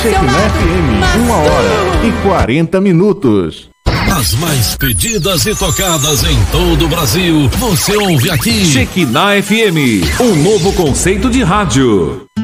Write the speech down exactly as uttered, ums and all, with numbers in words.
seu Shekinah lado. F M, Mas uma hora e quarenta minutos. As mais pedidas e tocadas em todo o Brasil, você ouve aqui. Shekinah F M, um novo conceito de rádio.